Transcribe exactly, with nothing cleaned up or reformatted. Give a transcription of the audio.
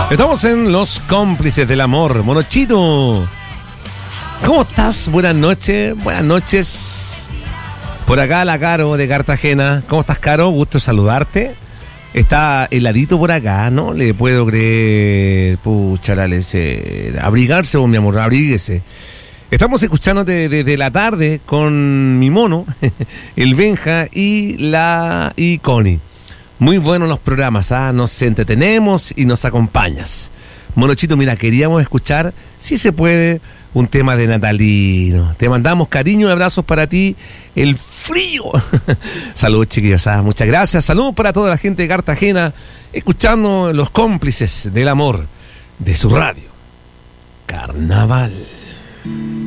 Estamos en Los Cómplices del Amor. Monochito, ¿cómo estás? Buenas noches, buenas noches. Por acá la Caro de Cartagena. ¿Cómo estás, Caro? Gusto saludarte. Está heladito por acá, no le puedo creer. Pucha la lechera. Abrigarse, vos, mi amor, abríguese. Estamos escuchándote desde la tarde con mi mono, el Benja y la y Connie. Muy buenos los programas, ¿ah? Nos entretenemos y nos acompañas. Monochito, mira, queríamos escuchar, si se puede, un tema de natalino. Te mandamos cariño y abrazos para ti, el frío. Saludos, chiquillos, ¿ah? Muchas gracias. Saludos para toda la gente de Cartagena, escuchando Los Cómplices del Amor de su radio. Carnaval.